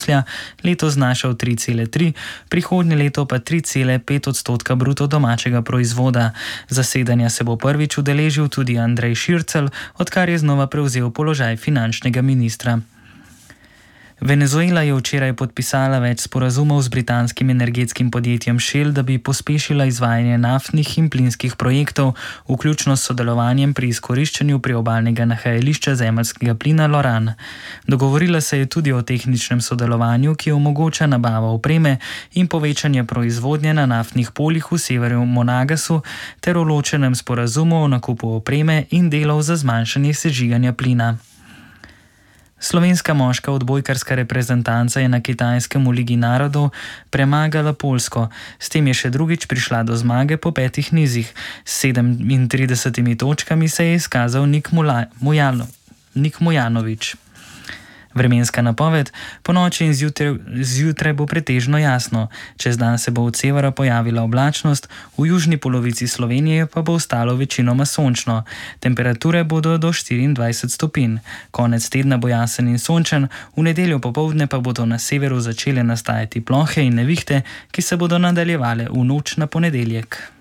letos znašal 3,3, prihodnje leto pa 3,5% bruto domačega proizvoda. Zasedanja se bo prvič udeležil tudi Andrej Šircelj, odkar je znova prevzel položaj finančnega ministra. Venezuela je včeraj podpisala več sporazumov z britanskim energetskim podjetjem Shell, da bi pospešila izvajanje naftnih in plinskih projektov, vključno s sodelovanjem pri izkoriščanju priobalnega nahajališča zemeljskega plina Loran. Dogovorila se je tudi o tehničnem sodelovanju, ki omogoča nabavo opreme in povečanje proizvodnje na naftnih poljih v severju Monagasu ter o ločenem sporazumu o nakupu opreme in delov za zmanjšanje sežiganja plina. Slovenska moška odbojkarska reprezentanca je na kitajskem v Ligi narodov premagala Poljsko. S tem je še drugič prišla do zmage po 5 nizih. S 37 točkami se je izkazal Nik Mujanović. Vremenska napoved: ponoči in zjutraj bo pretežno jasno, čez dan se bo od severa pojavila oblačnost, v južni polovici Slovenije pa bo ostalo večinoma sončno. Temperature bodo do 24 stopinj. Konec tedna bo jasen in sončen, v nedeljo popoldne pa bodo na severu začele nastajati plohe in nevihte, ki se bodo nadaljevale v noč na ponedeljek.